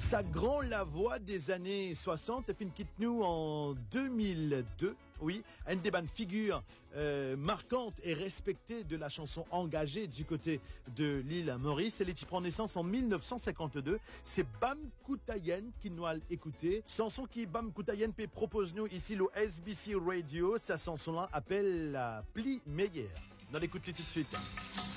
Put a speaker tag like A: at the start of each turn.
A: Ça grand la voix des années 60, le film quitte nous en 2002. Oui, une des bandes figures marquantes et respectées de la chanson engagée du côté de l'île Maurice. Elle prend naissance en 1952. C'est Bam Koutayen qui nous a écouté. Chanson qui Bam Koutayen peut propose nous ici le SBC Radio. Sa chanson-là appelle la Pli Meilleure. On l'écoute tout de suite.